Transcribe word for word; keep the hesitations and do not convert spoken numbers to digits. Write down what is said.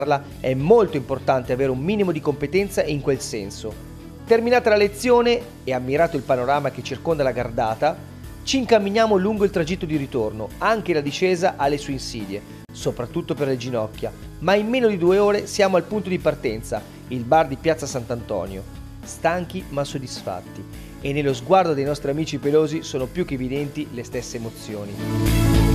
è molto importante avere un minimo di competenza in quel senso. Terminata la lezione e ammirato il panorama che circonda la Gardata, ci incamminiamo lungo il tragitto di ritorno. Anche la discesa ha le sue insidie, soprattutto per le ginocchia, ma in meno di due ore siamo al punto di partenza, il bar di Piazza Sant'Antonio. Stanchi ma soddisfatti, e nello sguardo dei nostri amici pelosi sono più che evidenti le stesse emozioni.